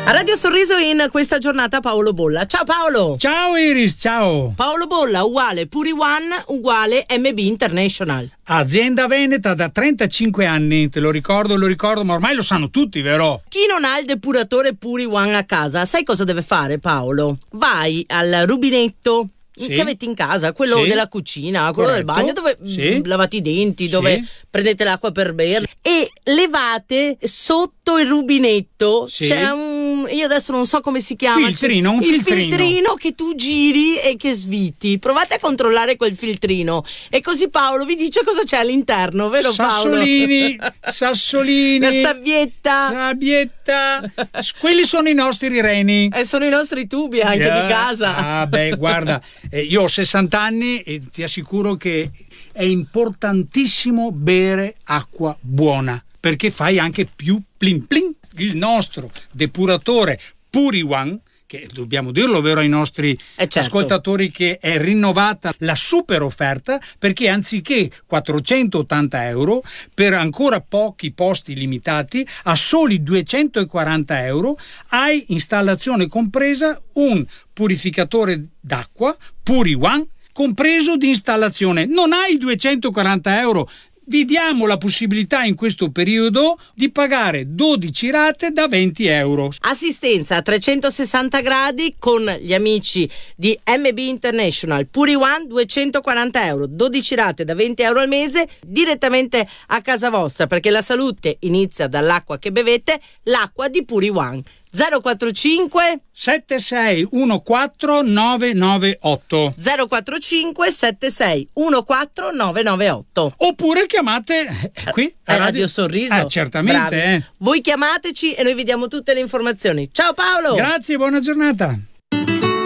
A Radio Sorriso in questa giornata Paolo Bolla. Ciao Paolo. Ciao Iris, ciao. Paolo Bolla uguale Puri One uguale MB International. Azienda veneta da 35 anni, te lo ricordo, ma ormai lo sanno tutti, vero? Chi non ha il depuratore Puri One a casa, sai cosa deve fare, Paolo? Vai al rubinetto che avete in casa, quello della cucina, quello del bagno, dove lavate i denti, dove prendete l'acqua per bere, e levate sotto il rubinetto c'è io adesso non so come si chiama, il filtrino che tu giri e che sviti. Provate a controllare quel filtrino e così Paolo vi dice cosa c'è all'interno, vero Sassolini, la sabbietta, quelli sono i nostri reni e sono i nostri tubi anche di casa. Guarda, io ho 60 anni e ti assicuro che è importantissimo bere acqua buona, perché fai anche più plin plin. Il nostro depuratore Puri One, che dobbiamo dirlo, vero, ai nostri ascoltatori, che è rinnovata la super offerta, perché anziché 480 euro per ancora pochi posti limitati, a soli 240 euro hai installazione compresa un purificatore d'acqua Puri One compreso di installazione. Non hai 240 euro. Vi diamo la possibilità in questo periodo di pagare 12 rate da 20 euro. Assistenza a 360 gradi con gli amici di MB International. Puri One 240 euro, 12 rate da 20 euro al mese direttamente a casa vostra, perché la salute inizia dall'acqua che bevete, l'acqua di Puri One. 045 7614 998 045 7614 998 oppure chiamate qui a Radio Sorriso. Certamente. Voi chiamateci e noi vi diamo tutte le informazioni. Ciao Paolo. Grazie, buona giornata.